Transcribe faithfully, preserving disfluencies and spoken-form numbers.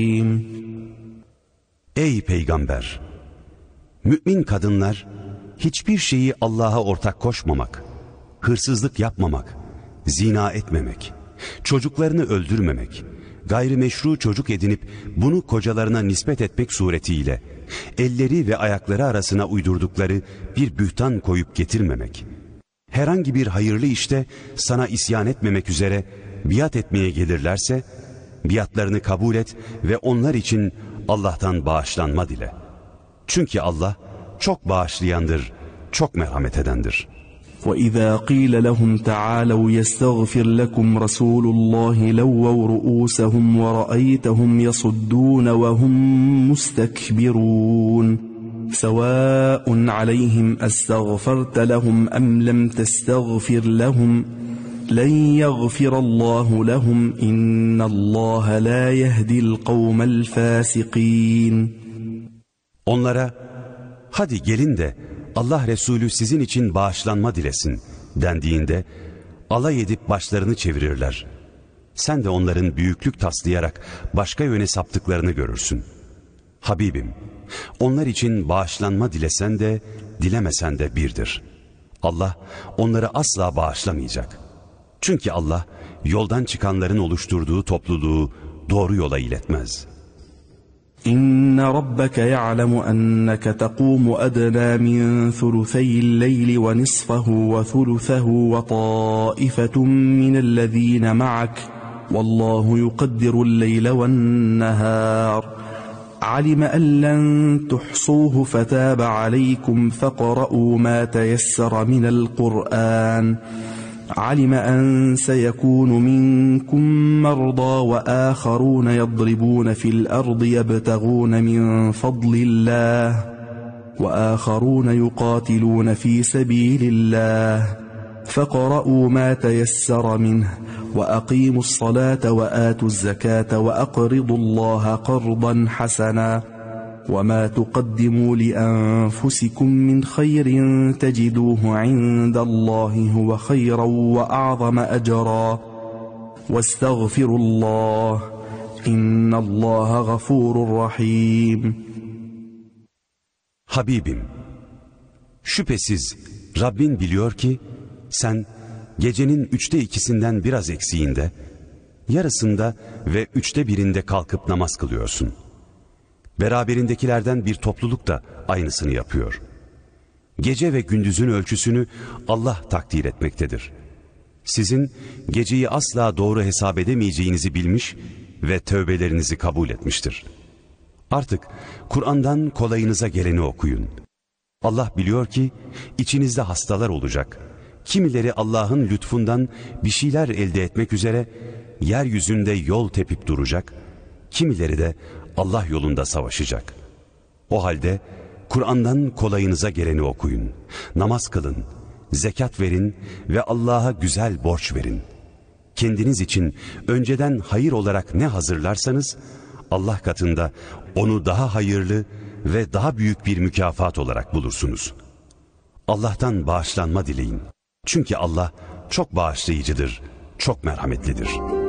Ey Peygamber! Mümin kadınlar hiçbir şeyi Allah'a ortak koşmamak, hırsızlık yapmamak, zina etmemek, çocuklarını öldürmemek, gayrimeşru çocuk edinip bunu kocalarına nispet etmek suretiyle elleri ve ayakları arasına uydurdukları bir bühtan koyup getirmemek, herhangi bir hayırlı işte sana isyan etmemek üzere biat etmeye gelirlerse, biatlarını kabul et ve onlar için Allah'tan bağışlanma dile. Çünkü Allah çok bağışlayandır, çok merhamet edendir. وَإِذَا قِيلَ لَهُمْ تَعَالَوْا يَسْتَغْفِرْ لَكُمْ رَسُولُ اللَّهِ لَوَّوْا رُؤُوسَهُمْ وَرَأَيْتَهُمْ يَصُدُّونَ وَهُمْ مُسْتَكْبِرُونَ سَوَاءٌ عَلَيْهِمْ أَسْتَغْفَرْتَ لَهُمْ أَمْ لَمْ تَسْتَغْفِرْ لَهُمْ لَنْ يَغْفِرَ اللَّهُ لَهُمْ إِنَّ اللَّهَ لَا يَهْدِي الْقَوْمَ الْفَاسِقِينَ. Onlara hadi gelin de Allah Resulü sizin için bağışlanma dilesin dendiğinde alay edip başlarını çevirirler. Sen de onların büyüklük taslayarak başka yöne saptıklarını görürsün. Habibim, onlar için bağışlanma dilesen de dilemesen de birdir. Allah onları asla bağışlamayacak. Çünkü Allah yoldan çıkanların oluşturduğu topluluğu doğru yola iletmez. İnne rabbeke ya'lemu enneke tequmu adna min thuluthayil leyli ve nisfahu ve thuluthahu ve taifetun minellezine ma'ak vallahu yukaddirul leyle ven nehar alime en len tuhsuhu fetâbe aleykum feqra'u ma teyessere minel Kur'an علم أن سيكون منكم مرضى وآخرون يضربون في الأرض يبتغون من فضل الله وآخرون يقاتلون في سبيل الله فاقرؤوا ما تيسر منه وأقيموا الصلاة وآتوا الزكاة وأقرضوا الله قرضا حسنا وما تقدموا لأنفسكم من خير تجدوه عند الله هو خيرا وأعظم أجرا واستغفروا الله إن الله غفور رحيم. Habibim, şüphesiz Rabbin biliyor ki sen gecenin üçte ikisinden biraz eksiğinde, yarısında ve üçte birinde kalkıp namaz kılıyorsun. Beraberindekilerden bir topluluk da aynısını yapıyor. Gece ve gündüzün ölçüsünü Allah takdir etmektedir. Sizin geceyi asla doğru hesap edemeyeceğinizi bilmiş ve tövbelerinizi kabul etmiştir. Artık Kur'an'dan kolayınıza geleni okuyun. Allah biliyor ki içinizde hastalar olacak. Kimileri Allah'ın lütfundan bir şeyler elde etmek üzere yeryüzünde yol tepip duracak. Kimileri de Allah yolunda savaşacak. O halde Kur'an'dan kolayınıza geleni okuyun. Namaz kılın, zekat verin ve Allah'a güzel borç verin. Kendiniz için önceden hayır olarak ne hazırlarsanız Allah katında onu daha hayırlı ve daha büyük bir mükafat olarak bulursunuz. Allah'tan bağışlanma dileyin. Çünkü Allah çok bağışlayıcıdır, çok merhametlidir.